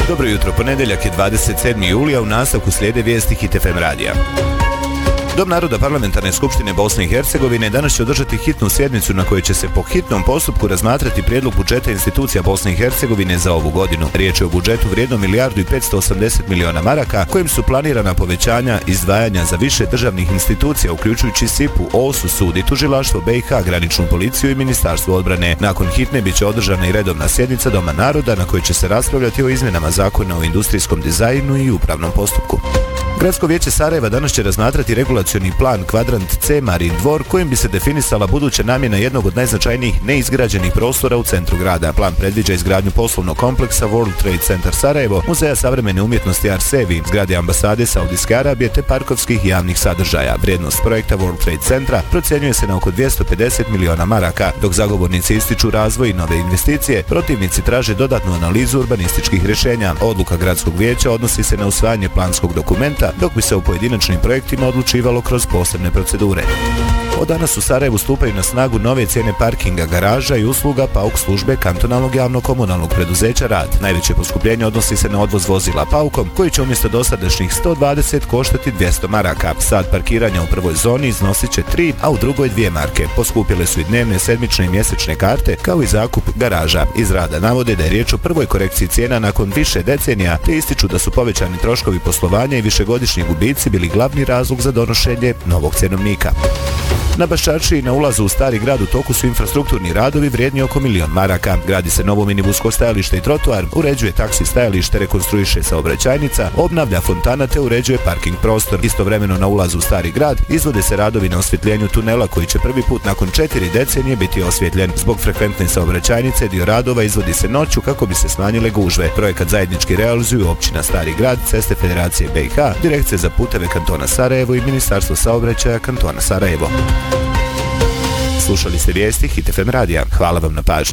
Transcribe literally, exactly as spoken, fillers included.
Dobro jutro, ponedjeljak je dvadeset sedmi juli, a u nastavku slijede vijesti Hit F M radija. Dom naroda Parlamentarne skupštine Bosne i Hercegovine danas će održati hitnu sjednicu na kojoj će se po hitnom postupku razmatrati prijedlog budžeta institucija Bosne i Hercegovine za ovu godinu. Riječ je o budžetu vrijednom milijardu i petsto osamdeset miliona maraka, kojim su planirana povećanja izdvajanja za više državnih institucija, uključujući S I P U, O S U, sud i tužilaštvo B i H, graničnu policiju i Ministarstvo odbrane. Nakon hitne biće održana i redovna sjednica Doma naroda na kojoj će se raspravljati o izmjenama zakona o industrijskom dizajnu i upravnom postupku. Gradsko vijeće Sarajeva danas će razmatrati regulacioni plan Kvadrant C Marin dvor, kojim bi se definisala buduća namjena jednog od najznačajnijih neizgrađenih prostora u centru grada. Plan predviđa izgradnju poslovnog kompleksa World Trade Center Sarajevo, Muzeja savremene umjetnosti Arsevi, zgrade ambasade Saudijske Arabije te parkovskih javnih sadržaja. Vrijednost projekta World Trade Centra procjenjuje se na oko dvjesto pedeset miliona maraka, dok zagovornici ističu razvoj i nove investicije, protivnici traže dodatnu analizu urbanističkih rješenja. Odluka gradskog vijeća odnosi se na usvajanje planskog dokumenta, dok bi se u pojedinačnim projektima odlučivalo kroz posebne procedure. Od danas u Sarajevu stupaju na snagu nove cijene parkinga, garaža i usluga PAUK službe kantonalnog javno-komunalnog preduzeća Rad. Najveće poskupljenje odnosi se na odvoz vozila PAUKom, koji će umjesto dosadašnjih sto dvadeset koštati dvjesto maraka. Sat parkiranja u prvoj zoni iznosit će tri, a u drugoj dvije marke. Poskupile su i dnevne, sedmične i mjesečne karte, kao i zakup garaža. Iz Rada navode da je riječ o prvoj korekciji cijena nakon više decenija, te ističu da su povećani troškovi poslovanja i višegodišnji gubici bili glavni razlog za donošenje novog cjenovnika. Na Baščaršiji na ulazu u Stari grad u toku su infrastrukturni radovi vrijedni oko milion maraka. Gradi se novo minibusko stajalište i trotoar, uređuje taksi stajalište, rekonstruiše saobraćajnica, obnavlja fontana te uređuje parking prostor. Istovremeno na ulazu u Stari grad izvode se radovi na osvjetljenju tunela koji će prvi put nakon četiri decenije biti osvjetljen. Zbog frekventne saobraćajnice dio radova izvodi se noću kako bi se smanjile gužve. Projekat zajednički realizuju općina Stari grad, Ceste Federacije B i H, Direkcija za puteve kantona Sarajevo i Ministarstvo saobraćaja kantona Sarajevo. Slušali ste vijesti Hit F M radija. Hvala vam na pažnji.